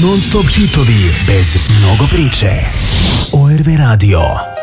Non stop hitovi bez mnogo priče. ORV Radio.